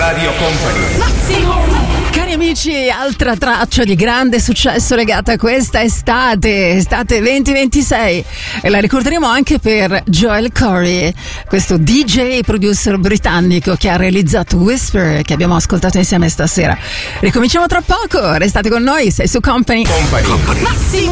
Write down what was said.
Radio Company. Cari amici, altra traccia di grande successo legata a questa estate 2026, e la ricorderemo anche per Joel Corry, questo DJ producer britannico che ha realizzato Whisper, che abbiamo ascoltato insieme stasera. Ricominciamo tra poco, restate con noi, sei su Company.